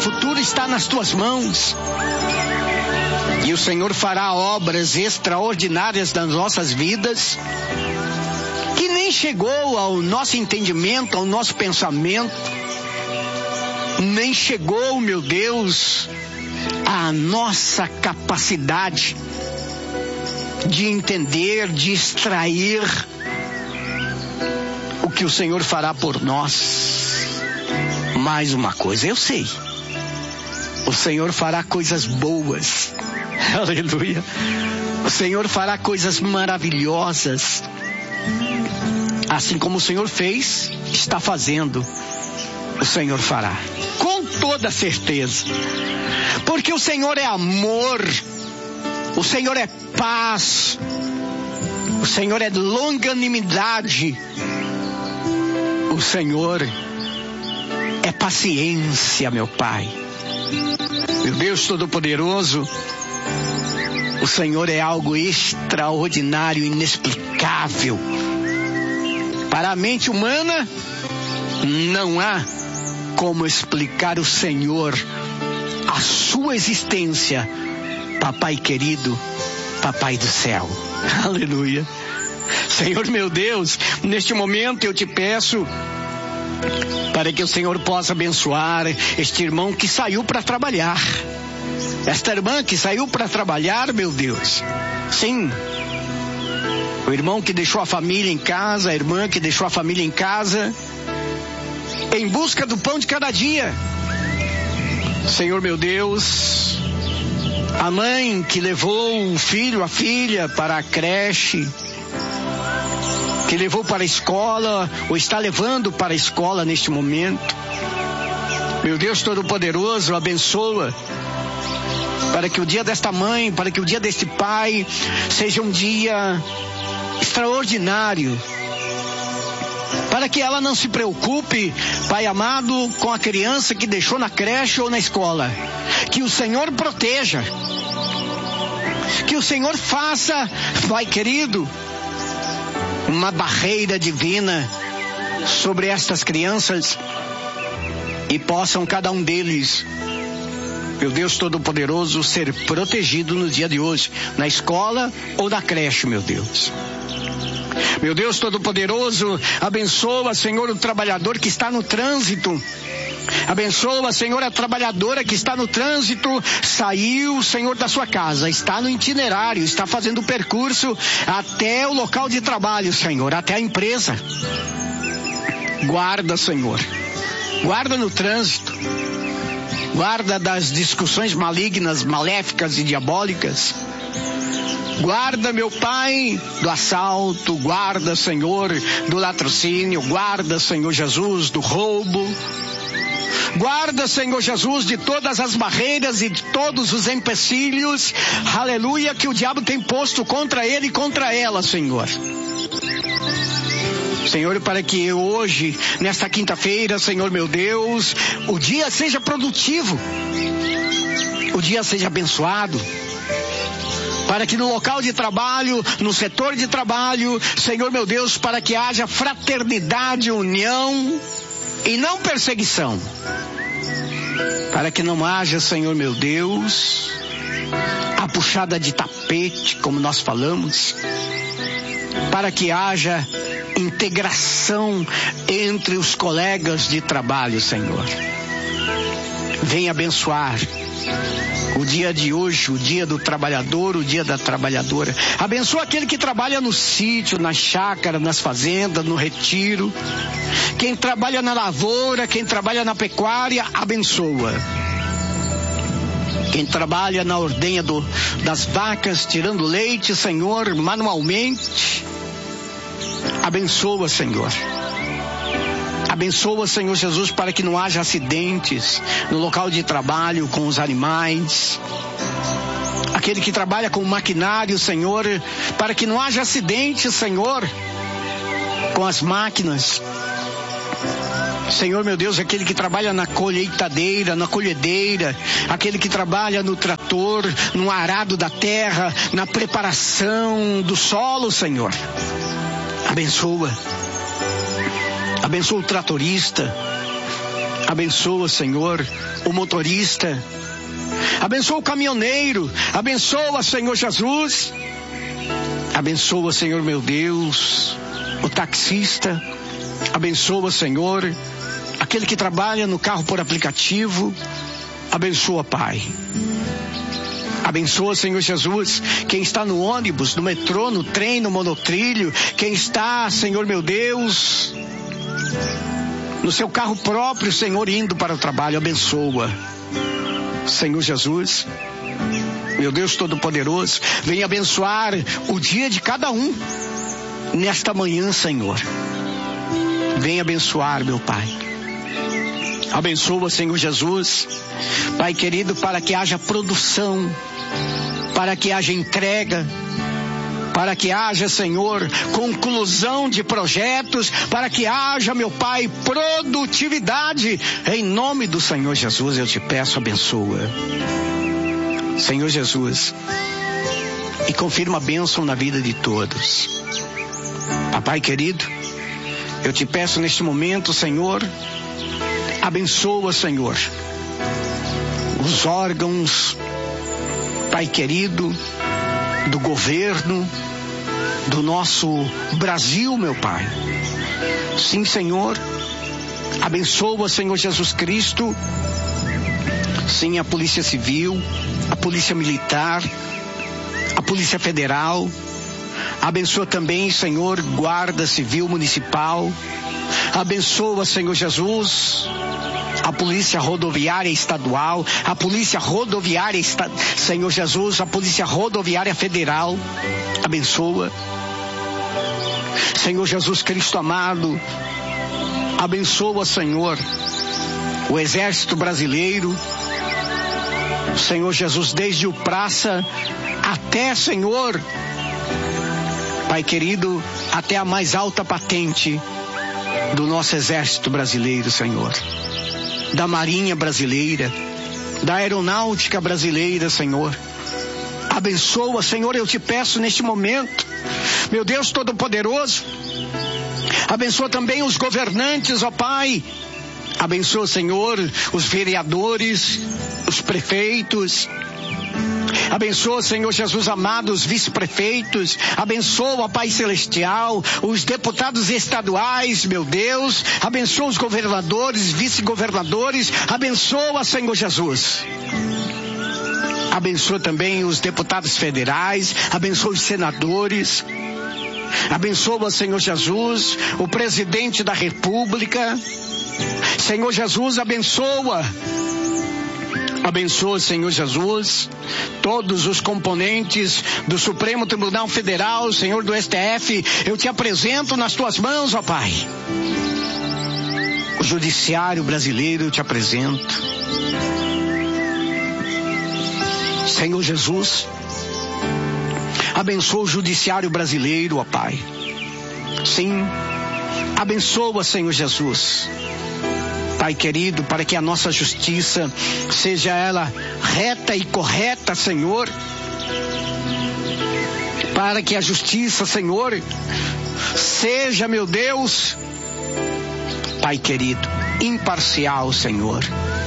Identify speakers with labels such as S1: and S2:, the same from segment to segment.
S1: futuro está nas tuas mãos. E o Senhor fará obras extraordinárias nas nossas vidas, que nem chegou ao nosso entendimento, ao nosso pensamento, nem chegou, meu Deus, à nossa capacidade de entender, de extrair o que o Senhor fará por nós. Mais uma coisa, eu sei, o Senhor fará coisas boas. Aleluia. O Senhor fará coisas maravilhosas. Assim como o Senhor fez, está fazendo, o Senhor fará. Com toda certeza. Porque o Senhor é amor. O Senhor é paz. O Senhor é longanimidade. O Senhor é paciência, meu Pai. Meu Deus Todo-Poderoso, o Senhor é algo extraordinário, inexplicável. Para a mente humana, não há como explicar o Senhor, a sua existência, Papai querido, Papai do céu. Aleluia. Senhor meu Deus, neste momento eu te peço para que o Senhor possa abençoar este irmão que saiu para trabalhar. Esta irmã que saiu para trabalhar, meu Deus. Sim. O irmão que deixou a família em casa, a irmã que deixou a família em casa, em busca do pão de cada dia. Senhor meu Deus, a mãe que levou o filho, a filha para a creche, que levou para a escola, ou está levando para a escola neste momento. Meu Deus Todo-Poderoso, abençoa, para que o dia desta mãe, para que o dia deste pai seja um dia extraordinário, para que ela não se preocupe, Pai amado, com a criança que deixou na creche ou na escola. Que o Senhor proteja, que o Senhor faça, Pai querido, uma barreira divina sobre estas crianças, e possam cada um deles, meu Deus Todo-Poderoso, ser protegido no dia de hoje, na escola ou na creche, meu Deus. Meu Deus Todo-Poderoso, abençoa, Senhor, o trabalhador que está no trânsito. Abençoa, Senhor, a trabalhadora que está no trânsito, saiu, Senhor, da sua casa, está no itinerário, está fazendo o percurso até o local de trabalho, Senhor, até a empresa. Guarda, Senhor, guarda no trânsito, guarda das discussões malignas, maléficas e diabólicas. Guarda, meu Pai, do assalto, guarda, Senhor, do latrocínio, guarda, Senhor Jesus, do roubo. Guarda, Senhor Jesus, de todas as barreiras e de todos os empecilhos, aleluia, que o diabo tem posto contra ele e contra ela, Senhor. Senhor, para que hoje, nesta quinta-feira, Senhor meu Deus, o dia seja produtivo, o dia seja abençoado, para que no local de trabalho, no setor de trabalho, Senhor meu Deus, para que haja fraternidade, união e não perseguição, para que não haja, Senhor meu Deus, a puxada de tapete, como nós falamos, para que haja integração entre os colegas de trabalho, Senhor. Venha abençoar o dia de hoje, o dia do trabalhador, o dia da trabalhadora. Abençoa aquele que trabalha no sítio, na chácara, nas fazendas, no retiro. Quem trabalha na lavoura, quem trabalha na pecuária, abençoa. Quem trabalha na ordenha das vacas, tirando leite, Senhor, manualmente, abençoa, Senhor. Abençoa, Senhor Jesus, para que não haja acidentes no local de trabalho com os animais. Aquele que trabalha com maquinário, Senhor, para que não haja acidentes, Senhor, com as máquinas. Senhor meu Deus, aquele que trabalha na colheitadeira, na colhedeira, aquele que trabalha no trator, no arado da terra, na preparação do solo, Senhor. Abençoa. Abençoa o tratorista. Abençoa, Senhor, o motorista. Abençoa o caminhoneiro. Abençoa, Senhor Jesus. Abençoa, Senhor meu Deus, o taxista. Abençoa, Senhor, aquele que trabalha no carro por aplicativo. Abençoa, Pai. Abençoa, Senhor Jesus, quem está no ônibus, no metrô, no trem, no monotrilho. Quem está, Senhor meu Deus, no seu carro próprio, Senhor, indo para o trabalho. Abençoa, Senhor Jesus. Meu Deus Todo-Poderoso, vem abençoar o dia de cada um nesta manhã, Senhor. Vem abençoar, meu Pai. Abençoa, Senhor Jesus, Pai querido, para que haja produção, para que haja entrega, para que haja, Senhor, conclusão de projetos, para que haja, meu Pai, produtividade. Em nome do Senhor Jesus, eu te peço, abençoa, Senhor Jesus, e confirma a bênção na vida de todos. Papai querido, eu te peço neste momento, Senhor, abençoa, Senhor, os órgãos, Pai querido, do governo, do nosso Brasil, meu Pai. Sim, Senhor, abençoa, Senhor Jesus Cristo, sim, a Polícia Civil, a Polícia Militar, a Polícia Federal. Abençoa também, Senhor, Guarda Civil Municipal. Abençoa, Senhor Jesus, a Polícia Rodoviária Estadual, a Polícia Rodoviária, Senhor Jesus, a Polícia Rodoviária Federal. Abençoa, Senhor Jesus Cristo amado. Abençoa, Senhor, o Exército Brasileiro, Senhor Jesus, desde o praça até, Senhor, Pai querido, até a mais alta patente do nosso Exército Brasileiro, Senhor, da Marinha Brasileira, da Aeronáutica Brasileira, Senhor. Abençoa, Senhor, eu te peço neste momento, meu Deus Todo-Poderoso. Abençoa também os governantes, ó Pai. Abençoa, Senhor, os vereadores, os prefeitos. Abençoa, Senhor Jesus amado, os vice-prefeitos. Abençoa, Pai Celestial, os deputados estaduais, meu Deus. Abençoa os governadores, vice-governadores. Abençoa, Senhor Jesus. Abençoa também os deputados federais. Abençoa os senadores. Abençoa, Senhor Jesus, o presidente da República. Senhor Jesus, abençoa. Abençoa, Senhor Jesus, todos os componentes do Supremo Tribunal Federal, Senhor do STF, eu te apresento nas tuas mãos, ó Pai. O Judiciário Brasileiro eu te apresento. Senhor Jesus, abençoa o Judiciário Brasileiro, ó Pai. Sim, abençoa, Senhor Jesus, Pai querido, para que a nossa justiça seja ela reta e correta, Senhor. Para que a justiça, Senhor, seja, meu Deus, Pai querido, imparcial, Senhor.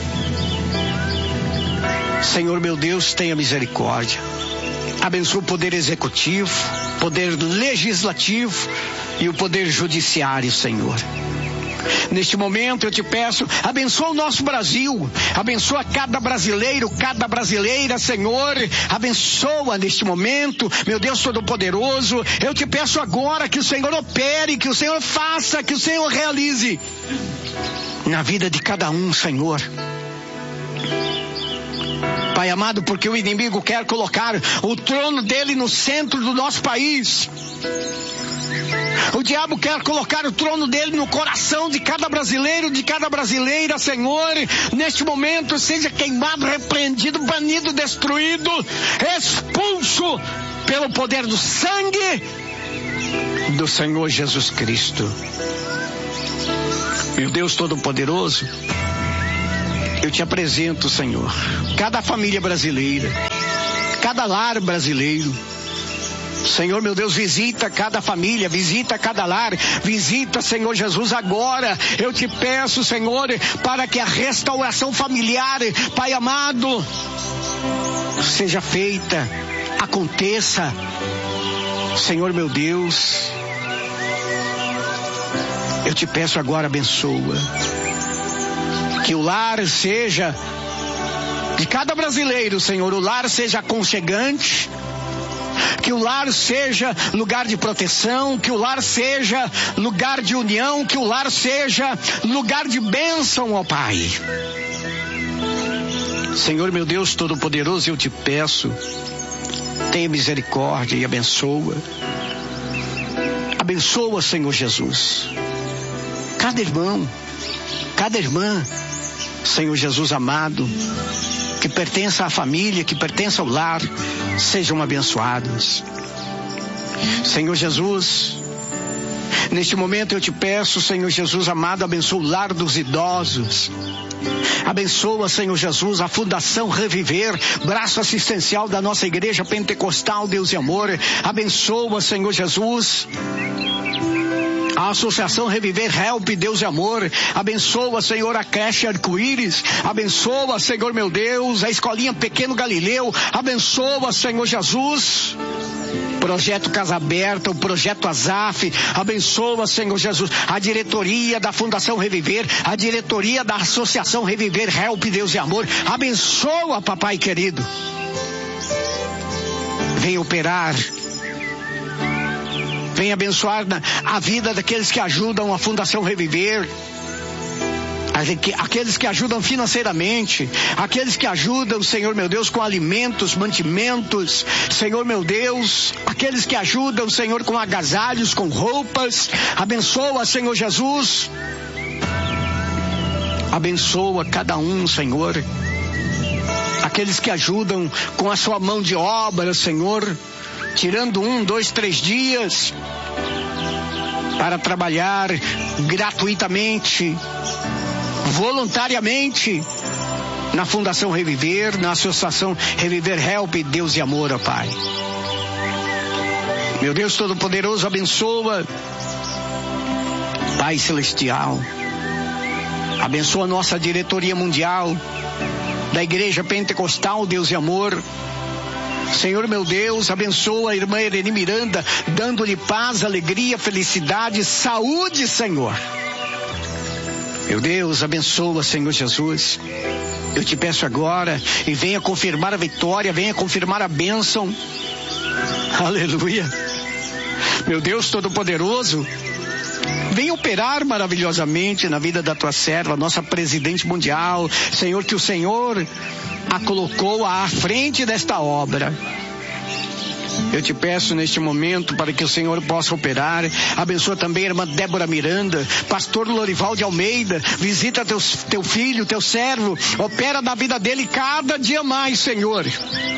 S1: Senhor, meu Deus, tenha misericórdia. Abençoa o poder executivo, poder legislativo e o poder judiciário, Senhor. Neste momento eu te peço, abençoa o nosso Brasil, abençoa cada brasileiro, cada brasileira, Senhor, abençoa neste momento, meu Deus Todo-Poderoso. Eu te peço agora que o Senhor opere, que o Senhor faça, que o Senhor realize na vida de cada um, Senhor. Pai amado, porque o inimigo quer colocar o trono dele no centro do nosso país. O diabo quer colocar o trono dele no coração de cada brasileiro, de cada brasileira, Senhor. Neste momento seja queimado, repreendido, banido, destruído, expulso pelo poder do sangue do Senhor Jesus Cristo. Meu Deus Todo-Poderoso, eu te apresento, Senhor, cada família brasileira, cada lar brasileiro. Senhor meu Deus, visita cada família, visita cada lar, visita, Senhor Jesus, agora. Eu te peço, Senhor, para que a restauração familiar, Pai amado, seja feita, aconteça. Senhor meu Deus, eu te peço agora, abençoa. Que o lar seja de cada brasileiro, Senhor, o lar seja aconchegante. Que o lar seja lugar de proteção, que o lar seja lugar de união, que o lar seja lugar de bênção, ó Pai. Senhor meu Deus Todo-Poderoso, eu te peço, tenha misericórdia e abençoa. Abençoa, Senhor Jesus, cada irmão, cada irmã, Senhor Jesus amado, que pertença à família, que pertença ao lar, sejam abençoados. Senhor Jesus, neste momento eu te peço, Senhor Jesus amado, abençoa o lar dos idosos. Abençoa, Senhor Jesus, a Fundação Reviver, braço assistencial da nossa Igreja Pentecostal, Deus e Amor. Abençoa, Senhor Jesus, a Associação Reviver Help, Deus e Amor. Abençoa, Senhor, a creche Arco-Íris. Abençoa, Senhor meu Deus, a escolinha Pequeno Galileu. Abençoa, Senhor Jesus, Projeto Casa Aberta, o Projeto Azaf. Abençoa, Senhor Jesus, a diretoria da Fundação Reviver, a diretoria da Associação Reviver Help, Deus e Amor. Abençoa, papai querido. Vem operar, vem abençoar a vida daqueles que ajudam a Fundação Reviver, aqueles que ajudam financeiramente, aqueles que ajudam, Senhor meu Deus, com alimentos, mantimentos, Senhor meu Deus, aqueles que ajudam, Senhor, com agasalhos, com roupas. Abençoa, Senhor Jesus, abençoa cada um, Senhor, aqueles que ajudam com a sua mão de obra, Senhor, tirando 1, 2, 3 dias para trabalhar gratuitamente, voluntariamente na Fundação Reviver, na Associação Reviver Help, Deus e Amor, ó Pai. Meu Deus Todo-Poderoso, abençoa, Pai Celestial, abençoa a nossa diretoria mundial da Igreja Pentecostal, Deus e Amor. Senhor meu Deus, abençoa a irmã Irene Miranda, dando-lhe paz, alegria, felicidade, saúde, Senhor. Meu Deus, abençoa, Senhor Jesus. Eu te peço agora, e venha confirmar a vitória, venha confirmar a bênção. Aleluia. Meu Deus Todo-Poderoso, venha operar maravilhosamente na vida da tua serva, nossa presidente mundial. Senhor, que o Senhor a colocou à frente desta obra. Eu te peço neste momento para que o Senhor possa operar. Abençoa também a irmã Débora Miranda, pastor Lorival de Almeida. Visita teu filho, teu servo. Opera na vida dele cada dia mais, Senhor.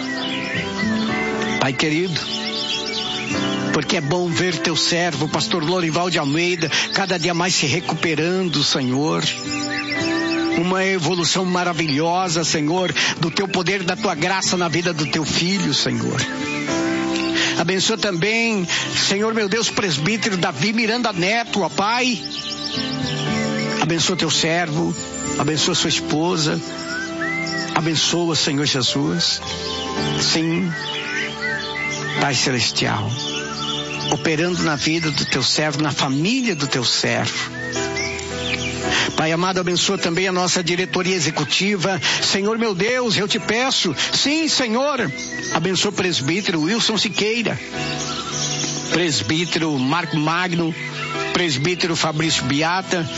S1: Pai querido, porque é bom ver teu servo, pastor Lorival de Almeida, cada dia mais se recuperando, Senhor. Uma evolução maravilhosa, Senhor, do teu poder, da tua graça na vida do teu filho, Senhor. Abençoa também, Senhor meu Deus, presbítero Davi Miranda Neto, ó Pai. Abençoa teu servo, abençoa sua esposa, abençoa, Senhor Jesus. Sim, Pai Celestial, operando na vida do teu servo, na família do teu servo. Pai amado, abençoa também a nossa diretoria executiva. Senhor meu Deus, eu te peço, sim, Senhor, abençoa o presbítero Wilson Siqueira, presbítero Marco Magno, presbítero Fabrício Beata,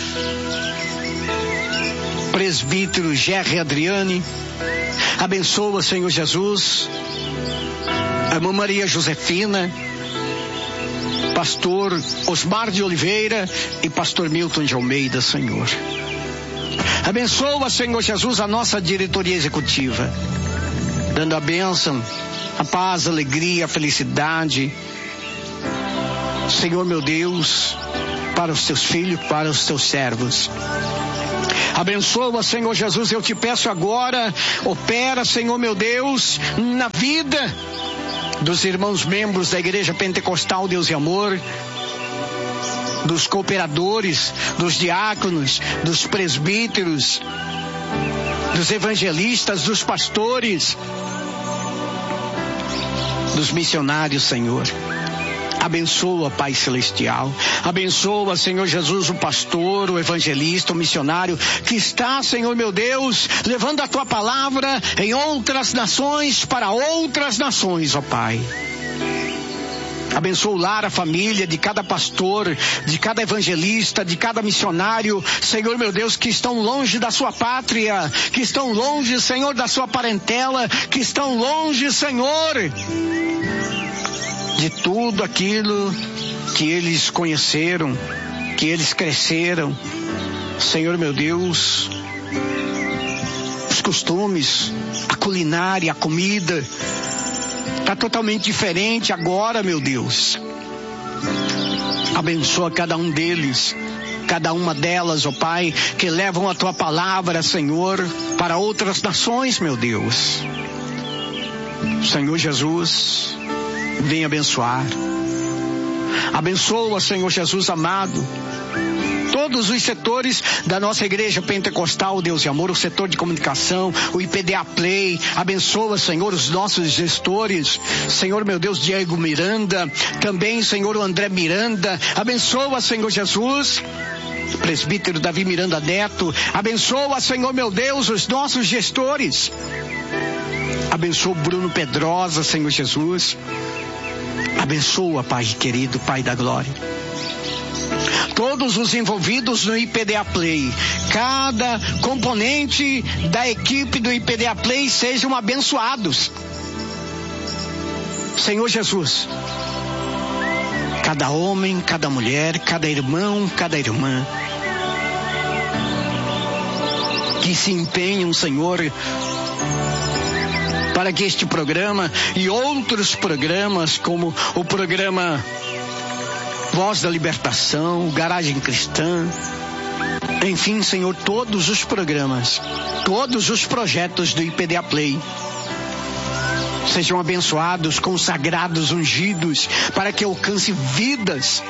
S1: presbítero Gerry Adriane. Abençoa, Senhor Jesus, a irmã Maria Josefina, pastor Osmar de Oliveira e pastor Milton de Almeida, Senhor. Abençoa, Senhor Jesus, a nossa diretoria executiva, dando a bênção, a paz, a alegria, a felicidade, Senhor meu Deus, para os teus filhos, para os teus servos. Abençoa, Senhor Jesus, eu te peço agora, opera, Senhor meu Deus, na vida dos irmãos membros da Igreja Pentecostal Deus e Amor, dos cooperadores, dos diáconos, dos presbíteros, dos evangelistas, dos pastores, dos missionários, Senhor. Abençoa, Pai Celestial. Abençoa, Senhor Jesus, o pastor, o evangelista, o missionário que está, Senhor meu Deus, levando a Tua palavra em outras nações, para outras nações, ó Pai. Abençoa o lar, a família de cada pastor, de cada evangelista, de cada missionário, Senhor meu Deus, que estão longe da sua pátria, que estão longe, Senhor, da sua parentela, que estão longe, Senhor, de tudo aquilo que eles conheceram, que eles cresceram. Senhor meu Deus, os costumes, a culinária, a comida, está totalmente diferente agora, meu Deus. Abençoa cada um deles, cada uma delas, ó Pai, que levam a Tua palavra, Senhor, para outras nações, meu Deus. Senhor Jesus, vem abençoar. Abençoa, Senhor Jesus amado, todos os setores da nossa Igreja Pentecostal Deus e Amor, o setor de comunicação, o IPDA Play. Abençoa, Senhor, os nossos gestores, Senhor meu Deus, Diego Miranda, também, Senhor, o André Miranda. Abençoa, Senhor Jesus, presbítero Davi Miranda Neto. Abençoa, Senhor meu Deus, os nossos gestores. Abençoa o Bruno Pedrosa, Senhor Jesus. Abençoa, Pai querido, Pai da glória, todos os envolvidos no IPDA Play, cada componente da equipe do IPDA Play sejam abençoados. Senhor Jesus, cada homem, cada mulher, cada irmão, cada irmã, que se empenham, Senhor, para que este programa e outros programas, como o programa Voz da Libertação, Garagem Cristã, enfim, Senhor, todos os programas, todos os projetos do IPDA Play sejam abençoados, consagrados, ungidos, para que alcance vidas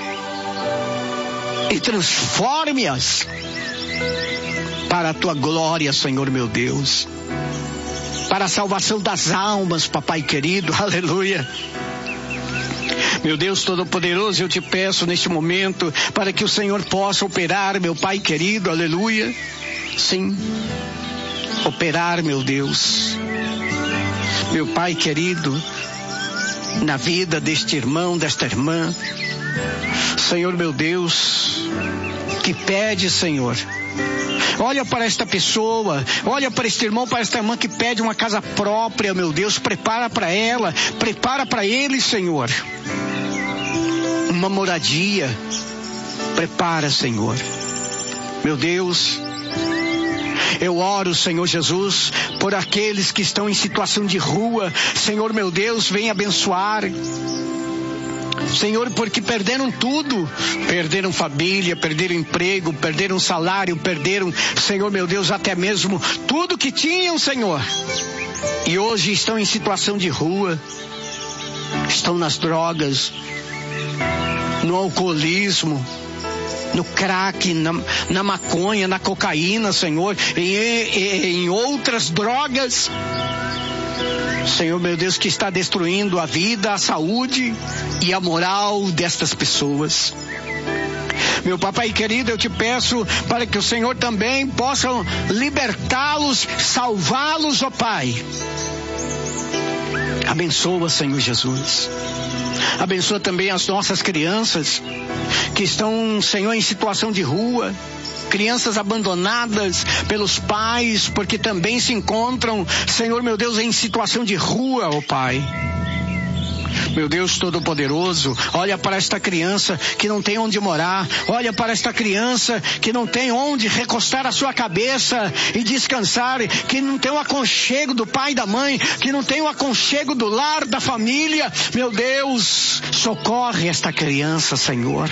S1: e transforme-as para a Tua glória, Senhor meu Deus, para a salvação das almas, papai querido, aleluia. Meu Deus Todo-Poderoso, eu te peço neste momento para que o Senhor possa operar, meu Pai querido, aleluia. Sim, operar, meu Deus, meu Pai querido, na vida deste irmão, desta irmã, Senhor meu Deus, que pede, Senhor, olha para esta pessoa, olha para este irmão, para esta irmã que pede uma casa própria, meu Deus, prepara para ela, prepara para ele, Senhor, uma moradia, prepara, Senhor, meu Deus. Eu oro, Senhor Jesus, por aqueles que estão em situação de rua, Senhor meu Deus, vem abençoar, Senhor, porque perderam tudo, perderam família, perderam emprego, perderam salário, perderam, Senhor meu Deus, até mesmo tudo que tinham, Senhor, e hoje estão em situação de rua, estão nas drogas, no alcoolismo, no crack, na maconha, na cocaína, Senhor, em outras drogas, Senhor meu Deus, que está destruindo a vida, a saúde e a moral destas pessoas. Meu papai querido, eu te peço para que o Senhor também possa libertá-los, salvá-los, ó Pai. Abençoa, Senhor Jesus. Abençoa também as nossas crianças que estão, Senhor, em situação de rua, crianças abandonadas pelos pais, porque também se encontram, Senhor meu Deus, em situação de rua, ó Pai. Meu Deus Todo-Poderoso, olha para esta criança que não tem onde morar, olha para esta criança que não tem onde recostar a sua cabeça e descansar, que não tem o aconchego do pai e da mãe, que não tem o aconchego do lar, da família. Meu Deus, socorre esta criança, Senhor.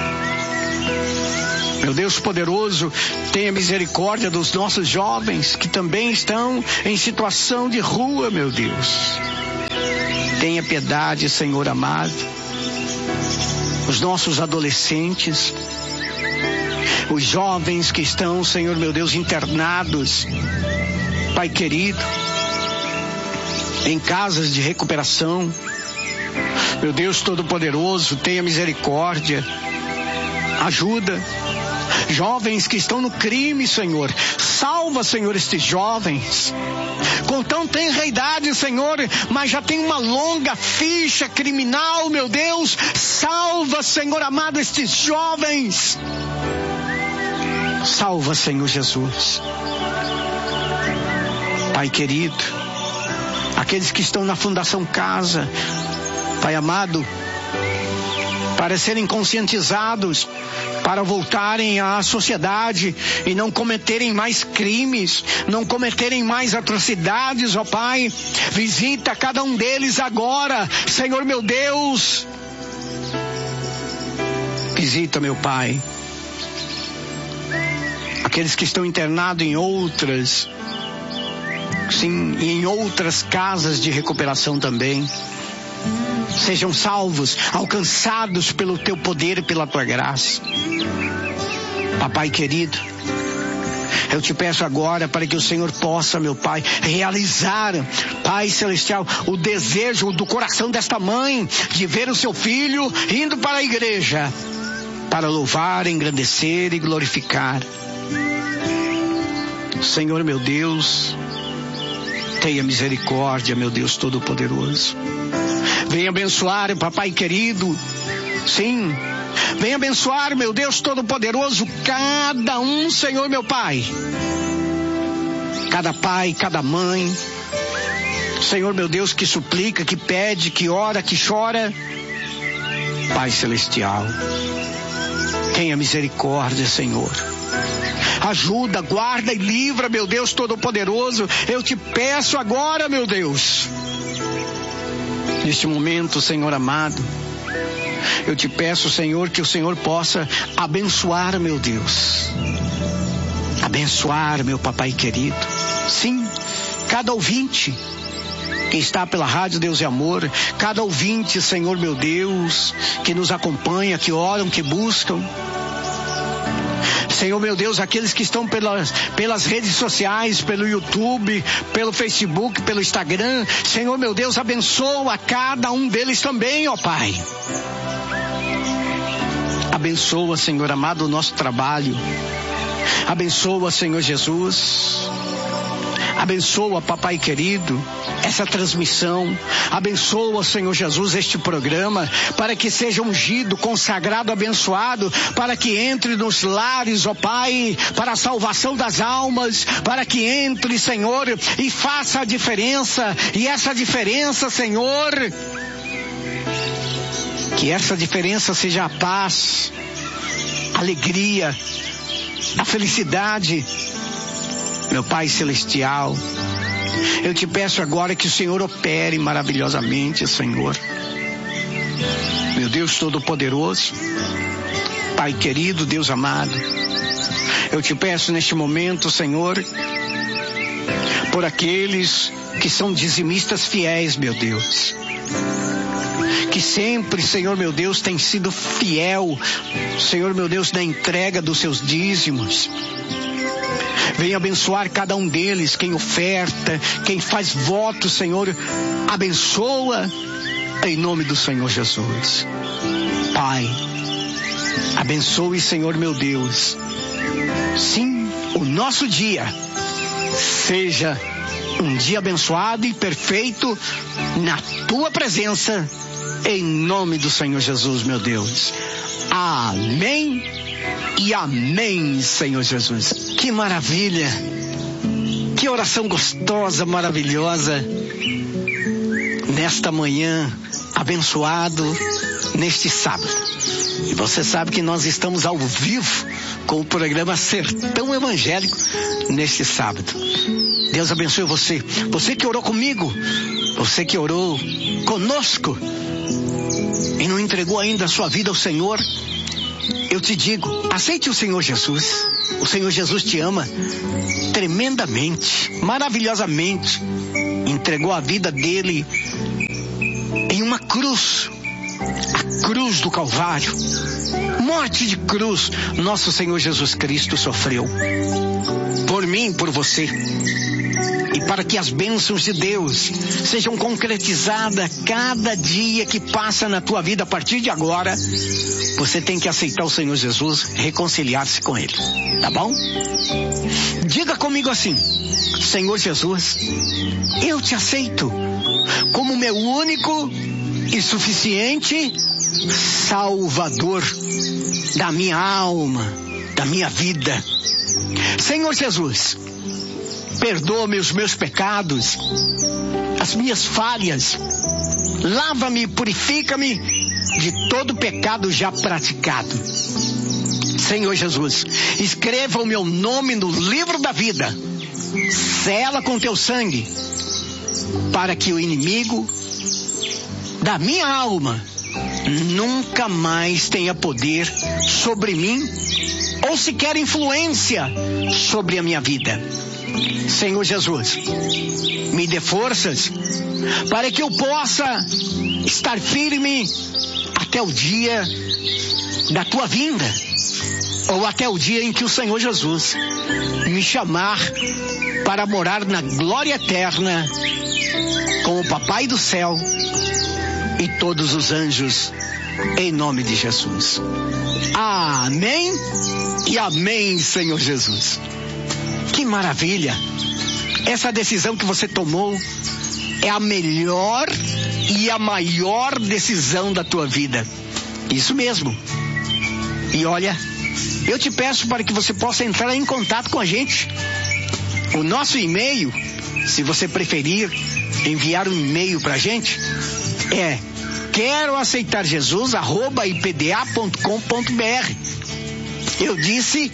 S1: Meu Deus poderoso, tenha misericórdia dos nossos jovens que também estão em situação de rua, meu Deus. Tenha piedade, Senhor amado. Os nossos adolescentes, os jovens que estão, Senhor meu Deus, internados, Pai querido, em casas de recuperação. Meu Deus Todo-Poderoso, tenha misericórdia, ajuda. Jovens que estão no crime, Senhor, salva, Senhor, estes jovens. Com tão tenra idade, Senhor, mas já tem uma longa ficha criminal, meu Deus. Salva, Senhor amado, estes jovens. Salva, Senhor Jesus. Pai querido, aqueles que estão na Fundação Casa, Pai amado, para serem conscientizados, para voltarem à sociedade e não cometerem mais crimes, não cometerem mais atrocidades, ó Pai. Visita cada um deles agora, Senhor meu Deus. Visita, meu Pai, aqueles que estão internados em outras, sim, em outras casas de recuperação também. Sejam salvos, alcançados pelo teu poder e pela tua graça. Papai querido, eu te peço agora para que o Senhor possa, meu Pai, realizar, Pai celestial, o desejo do coração desta mãe de ver o seu filho indo para a igreja, para louvar, engrandecer e glorificar. Senhor meu Deus, tenha misericórdia, meu Deus Todo-Poderoso. Venha abençoar, papai querido, sim, venha abençoar, meu Deus Todo-Poderoso, cada um, Senhor meu Pai, cada mãe, Senhor meu Deus, que suplica, que pede, que ora, que chora. Pai celestial, tenha misericórdia, Senhor. Ajuda, guarda e livra, meu Deus Todo-Poderoso. Eu te peço agora, meu Deus, neste momento, Senhor amado, eu te peço, Senhor, que o Senhor possa abençoar, meu Deus. Abençoar, meu papai querido. Sim, cada ouvinte que está pela Rádio Deus e Amor, cada ouvinte, Senhor meu Deus, que nos acompanha, que oram, que buscam. Senhor meu Deus, aqueles que estão pelas redes sociais, pelo YouTube, pelo Facebook, pelo Instagram, Senhor meu Deus, abençoa cada um deles também, ó Pai. Abençoa, Senhor amado, o nosso trabalho. Abençoa, Senhor Jesus. Abençoa, papai querido, essa transmissão. Abençoa, Senhor Jesus, este programa, para que seja ungido, consagrado, abençoado, para que entre nos lares, ó Pai, para a salvação das almas, para que entre, Senhor, e faça a diferença. E essa diferença, Senhor, que essa diferença seja a paz, a alegria, a felicidade. Meu Pai celestial, eu te peço agora que o Senhor opere maravilhosamente, Senhor. Meu Deus Todo-Poderoso, Pai querido, Deus amado, eu te peço neste momento, Senhor, por aqueles que são dizimistas fiéis, meu Deus, que sempre, Senhor meu Deus, tem sido fiel, Senhor meu Deus, na entrega dos seus dízimos. Venha abençoar cada um deles, quem oferta, quem faz voto, Senhor, abençoa em nome do Senhor Jesus. Pai, abençoe, Senhor meu Deus. Sim, o nosso dia seja um dia abençoado e perfeito na tua presença, em nome do Senhor Jesus, meu Deus. Amém e amém, Senhor Jesus. Que maravilha, que oração gostosa, maravilhosa, nesta manhã, abençoado, neste sábado. E você sabe que nós estamos ao vivo com o programa Sertão Evangélico neste sábado. Deus abençoe você, você que orou comigo, você que orou conosco e não entregou ainda a sua vida ao Senhor. Eu te digo, aceite o Senhor Jesus. O Senhor Jesus te ama tremendamente, maravilhosamente. Entregou a vida dele em uma cruz, a cruz do Calvário, morte de cruz, nosso Senhor Jesus Cristo sofreu por mim, por você. E para que as bênçãos de Deus sejam concretizadas cada dia que passa na tua vida a partir de agora, você tem que aceitar o Senhor Jesus, reconciliar-se com Ele, tá bom? Diga comigo assim: Senhor Jesus, eu te aceito como meu único e suficiente Salvador da minha alma, da minha vida. Senhor Jesus, perdoa-me os meus pecados, as minhas falhas, lava-me, purifica-me de todo pecado já praticado. Senhor Jesus, escreva o meu nome no livro da vida, sela com teu sangue, para que o inimigo da minha alma nunca mais tenha poder sobre mim ou sequer influência sobre a minha vida. Senhor Jesus, me dê forças para que eu possa estar firme até o dia da tua vinda, ou até o dia em que o Senhor Jesus me chamar para morar na glória eterna com o Papai do céu e todos os anjos, em nome de Jesus. Amém e amém, Senhor Jesus. Que maravilha! Essa decisão que você tomou é a melhor e a maior decisão da tua vida. Isso mesmo. E olha, eu te peço para que você possa entrar em contato com a gente. O nosso e-mail, se você preferir enviar um e-mail para a gente, é queroaceitarjesus@ipda.com.br. Eu disse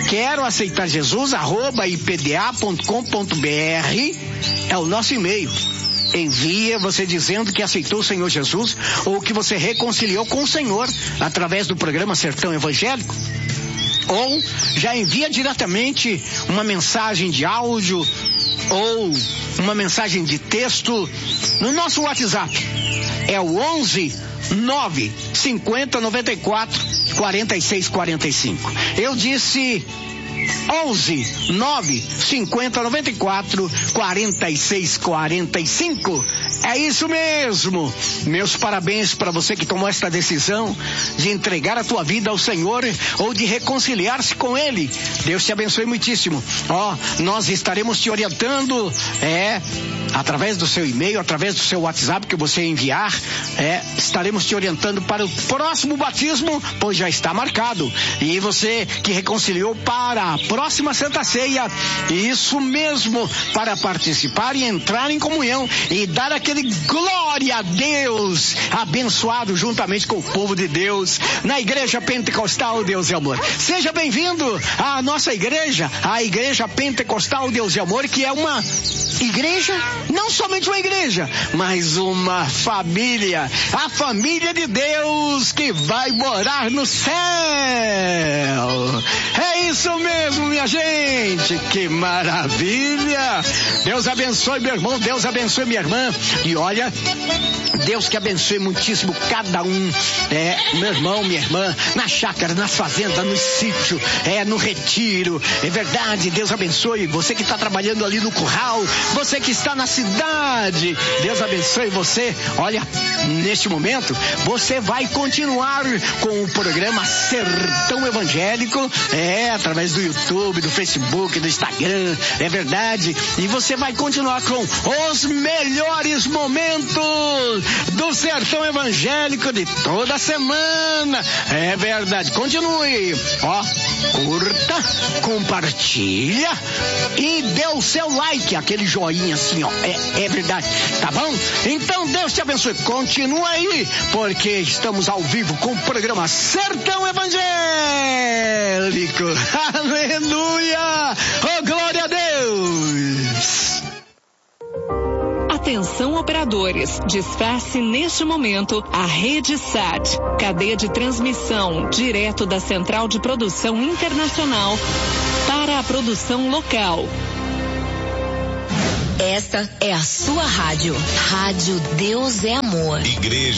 S1: queroaceitarjesus@ipda.com.br é o nosso e-mail. Envia você dizendo que aceitou o Senhor Jesus ou que você reconciliou com o Senhor através do programa Sertão Evangélico. Ou já envia diretamente uma mensagem de áudio ou uma mensagem de texto no nosso WhatsApp. É o 11 9 50 94 46 45. Eu disse 11 9 50 94 46 45. É isso mesmo. Meus parabéns para você que tomou esta decisão de entregar a tua vida ao Senhor ou de reconciliar-se com Ele. Deus te abençoe muitíssimo. Nós estaremos te orientando, através do seu e-mail, através do seu WhatsApp que você enviar, estaremos te orientando para o próximo batismo, pois já está marcado. E você que reconciliou para a próxima Santa Ceia, isso mesmo, para participar e entrar em comunhão e dar aquele glória a Deus, abençoado juntamente com o povo de Deus, na Igreja Pentecostal Deus e Amor. Seja bem-vindo à nossa igreja, a Igreja Pentecostal Deus e Amor, que é uma igreja, não somente uma igreja, mas uma família, a família de Deus que vai morar no céu. É isso mesmo, minha gente, que maravilha. Deus abençoe meu irmão, Deus abençoe minha irmã. E olha, Deus que abençoe muitíssimo cada um, meu irmão, minha irmã, na chácara, nas fazendas, no sítio, no retiro. É verdade, Deus abençoe você que está trabalhando ali no curral, você que está na cidade, Deus abençoe você. Olha, neste momento, você vai continuar com o programa Sertão Evangélico, através do YouTube, do Facebook, do Instagram, é verdade, e você vai continuar com os melhores momentos do Sertão Evangélico de toda semana, é verdade. Continue, curta, compartilha e dê o seu like, aquele joinha assim, é verdade, tá bom? Então Deus te abençoe, continua aí, porque estamos ao vivo com o programa Sertão Evangélico. Aleluia! Oh, glória a Deus!
S2: Atenção, operadores, desface neste momento a Rede SAT, cadeia de transmissão direto da Central de Produção Internacional para a produção local.
S3: Esta é a sua rádio. Rádio Deus é Amor.
S4: Igreja